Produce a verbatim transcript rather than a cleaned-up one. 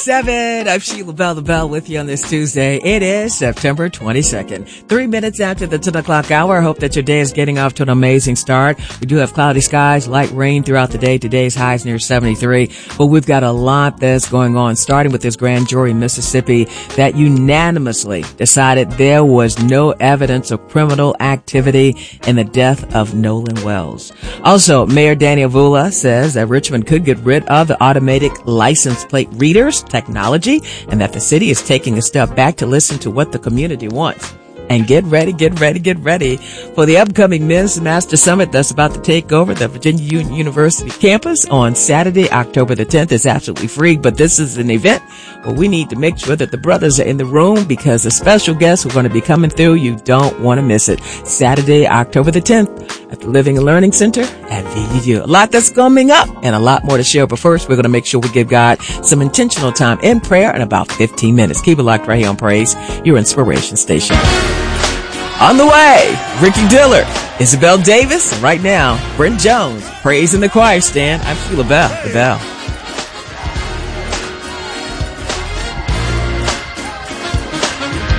seven. I'm Sheila Bell, the Bell, with you on this Tuesday. It is September twenty-second. Three minutes after the ten o'clock hour. I hope that your day is getting off to an amazing start. We do have cloudy skies, light rain throughout the day. Today's high is near seventy-three. But we've got a lot that's going on, starting with this grand jury in Mississippi that unanimously decided there was no evidence of criminal activity in the death of Nolan Wells. Also, Mayor Danny Avula says that Richmond could get rid of the automatic license plate readers technology and that the city is taking a step back to listen to what the community wants. And get ready, get ready, get ready for the upcoming Men's Master Summit that's about to take over the Virginia Union University campus on Saturday, October the tenth. It's absolutely free, but this is an event where we need to make sure that the brothers are in the room because the special guests are going to be coming through. You don't want to miss it. Saturday, October the tenth at the Living and Learning Center at V U. A lot that's coming up and a lot more to share. But first, we're going to make sure we give God some intentional time in prayer in about fifteen minutes. Keep it locked right here on Praise, your inspiration station. On the way, Ricky Dillard, Isabel Davis, and right now, Brent Jones, Praise in the Choir Stand. I'm Sheila Bell, the Bell.